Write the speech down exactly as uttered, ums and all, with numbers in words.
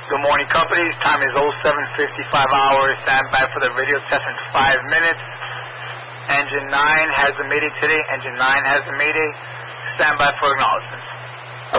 Good morning, companies. Time is oh seven fifty-five hours. Stand by for the radio test in five minutes. Engine nine has a mayday today. Engine nine has a mayday. Stand by for acknowledgments.